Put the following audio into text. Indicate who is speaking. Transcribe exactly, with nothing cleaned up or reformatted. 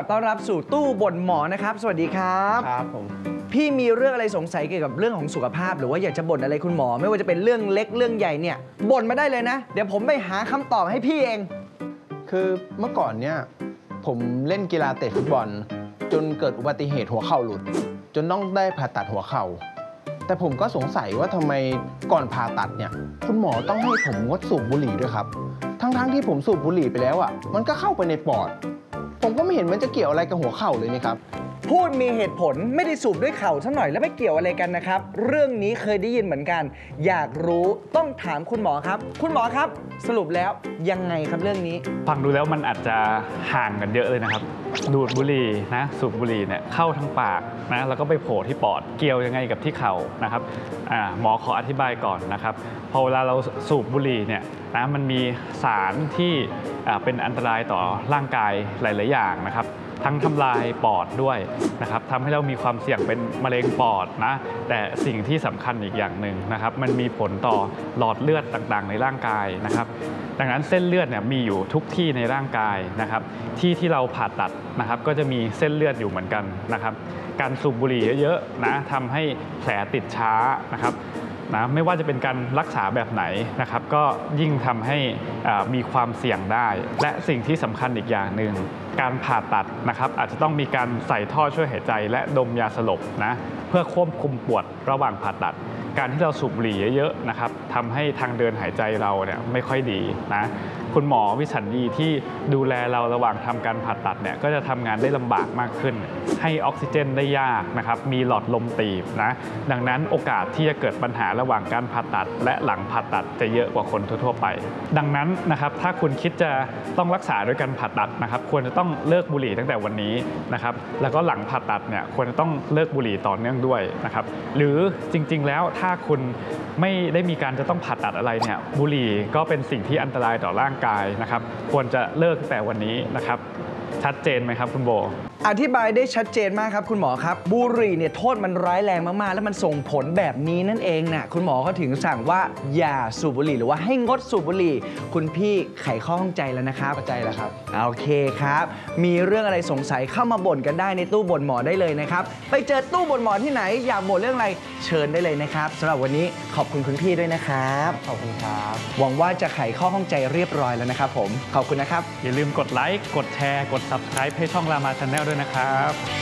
Speaker 1: ต้อนรับสู่ตู้บ่นหมอนะครับสวัสดีครับ
Speaker 2: ครับผม
Speaker 1: พี่มีเรื่องอะไรสงสัยเกี่ยวกับเรื่องของสุขภาพหรือว่าอยากจะบ่นอะไรคุณหมอไม่ว่าจะเป็นเรื่องเล็กเรื่องใหญ่เนี่ยบ่นมาได้เลยนะเดี๋ยวผมไปหาคำตอบให้พี่เอง
Speaker 2: คือเมื่อก่อนเนี่ยผมเล่นกีฬาเตะฟุตบอลจนเกิดอุบัติเหตุหัวเข่าหลุดจนต้องได้ผ่าตัดหัวเข่าแต่ผมก็สงสัยว่าทำไมก่อนผ่าตัดเนี่ยคุณหมอต้องให้ผมงดสูบบุหรี่ด้วยครับทั้งๆ ท, ที่ผมสูบบุหรี่ไปแล้วอ่ะมันก็เข้าไปในปอดผมก็ไม่เห็นมันจะเกี่ยวอะไรกับหัวเข่าเลยนี่ครับ
Speaker 1: พูดมีเหตุผลไม่ได้สูบด้วยเข่าสักหน่อยแล้วไม่เกี่ยวอะไรกันนะครับเรื่องนี้เคยได้ยินเหมือนกันอยากรู้ต้องถามคุณหมอครับคุณหมอครับสรุปแล้วยังไงครับเรื่องนี้
Speaker 3: ฟังดูแล้วมันอาจจะห่างกันเยอะเลยนะครับดูดบุหรี่นะสูบบุหรี่เนี่ยเข้าทางปากนะแล้วก็ไปโผล่ที่ปอดเกี่ยวยังไงกับที่เข่านะครับหมอขออธิบายก่อนนะครับพอเวลาเราสูบบุหรี่เนี่ยนะมันมีสารที่เป็นอันตรายต่อร่างกายหลายๆอย่างนะครับทั้งทำลายปอดด้วยนะครับทำให้เรามีความเสี่ยงเป็นมะเร็งปอดนะแต่สิ่งที่สำคัญอีกอย่างหนึ่งนะครับมันมีผลต่อหลอดเลือดต่างๆในร่างกายนะครับดังนั้นเส้นเลือดเนี่ยมีอยู่ทุกที่ในร่างกายนะครับที่ที่เราผ่าตัดนะครับก็จะมีเส้นเลือดอยู่เหมือนกันนะครับการสูบบุหรี่เยอะๆนะทำให้แผลติดช้านะครับนะไม่ว่าจะเป็นการรักษาแบบไหนนะครับก็ยิ่งทำให้มีความเสี่ยงได้และสิ่งที่สำคัญอีกอย่างหนึ่งการผ่าตัดนะครับอาจจะต้องมีการใส่ท่อช่วยหายใจและดมยาสลบนะเพื่อควบคุมปวดระหว่างผ่าตัดการที่เราสูบบุหรี่เยอะๆนะครับทำให้ทางเดินหายใจเราเนี่ยไม่ค่อยดีนะคุณหมอวิสัญญีที่ดูแลเราระหว่างทำการผ่าตัดเนี่ยก็จะทำงานได้ลำบากมากขึ้นให้ออกซิเจนได้ยากนะครับมีหลอดลมตีบนะดังนั้นโอกาสที่จะเกิดปัญหาระหว่างการผ่าตัดและหลังผ่าตัดจะเยอะกว่าคนทั่วๆไปดังนั้นนะครับถ้าคุณคิดจะต้องรักษาด้วยการผ่าตัดนะครับควรจะต้องเลิกบุหรี่ตั้งแต่วันนี้นะครับแล้วก็หลังผ่าตัดเนี่ยควรจะต้องเลิกบุหรี่ต่อเนื่องด้วยนะครับหรือจริงๆแล้วถ้าคุณไม่ได้มีการจะต้องผ่าตัดอะไรเนี่ยบุหรี่ก็เป็นสิ่งที่อันตรายต่อร่างกายนะครับควรจะเลิกแต่วันนี้นะครับชัดเจนไหมครับคุณโบ
Speaker 1: อธิบายได้ชัดเจนมากครับคุณหมอครับบุหรี่เนี่ยโทษมันร้ายแรงมากๆแล้วมันส่งผลแบบนี้นั่นเองนะคุณหมอเขาถึงสั่งว่าอย่าสูบบุหรี่หรือว่าให้งดสูบบุหรี่คุณพี่ไขข้อข้องใจแล้วนะครับ
Speaker 2: เข้าใจแล้วครับ
Speaker 1: โอเคครับมีเรื่องอะไรสงสัยเข้ามาบ่นกันได้ในตู้บ่นหมอได้เลยนะครับไปเจอตู้บ่นหมอที่ไหนอยากบ่นเรื่องอะไรเชิญได้เลยนะครับสำหรับวันนี้ขอบคุณคุณพี่ด้วยนะครับ
Speaker 2: ขอบคุณครับ
Speaker 1: หวังว่าจะไขข้อข้องใจเรียบร้อยแล้วนะครับผมขอบคุณนะครับ
Speaker 3: อย่าลืมกดไลค์กดแชร์กด ซับสไครบ์ ให้ช่องรามา ชาแนล ด้วยนะครับ